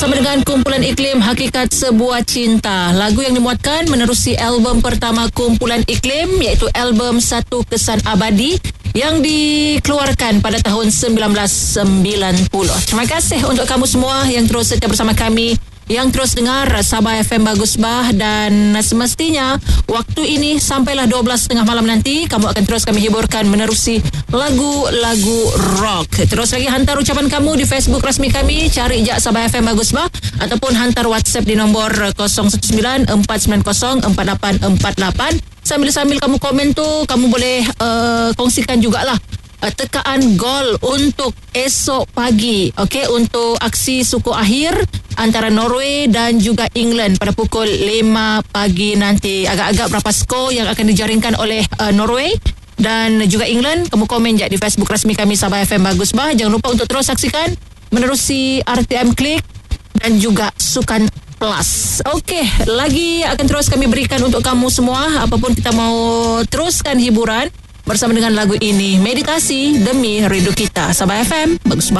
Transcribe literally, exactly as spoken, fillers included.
bersama dengan kumpulan Iklim Hakikat Sebuah Cinta. Lagu yang dimuatkan menerusi album pertama kumpulan Iklim, iaitu album Satu Kesan Abadi yang dikeluarkan pada tahun sembilan belas sembilan puluh. Terima kasih untuk kamu semua yang terus setia bersama kami, yang terus dengar Sabah F M Bagus Bah, dan semestinya waktu ini sampailah dua belas tiga puluh malam nanti kamu akan terus kami hiburkan menerusi lagu-lagu rock. Terus lagi hantar ucapan kamu di Facebook rasmi kami, cari je Sabah F M Bagus Bah, ataupun hantar WhatsApp di nombor kosong satu sembilan empat sembilan kosong empat lapan empat lapan. Sambil-sambil kamu komen tu, kamu boleh uh, kongsikan jugalah Uh, tekaan gol untuk esok pagi, okey, untuk aksi suku akhir antara Norway dan juga England pada pukul lima pagi nanti. Agak-agak berapa skor yang akan dijaringkan oleh uh, Norway dan juga England? Kamu komen je di Facebook rasmi kami Sabah F M Bagus Bah. Jangan lupa untuk terus saksikan menerusi R T M Klik dan juga Sukan Plus. Okey, lagi akan terus kami berikan untuk kamu semua apapun kita mau teruskan hiburan bersama dengan lagu ini, Meditasi Demi Rindu Kita. Sabah F M Bagus Bah.